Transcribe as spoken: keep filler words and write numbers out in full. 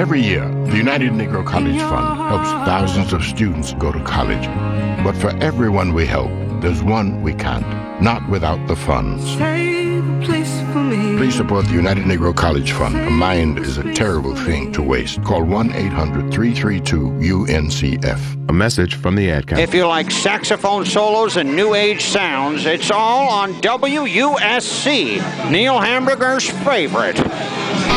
Every year, the United Negro College Fund helps thousands of students go to college. But for everyone we help, there's one we can't, not without the funds. Please support the United Negro College Fund. A mind is a terrible thing to waste. Call one eight hundred, three three two, U N C F. A message from the Ad Council. If you like saxophone solos and new age sounds, it's all on W U S C, Neil Hamburger's favorite.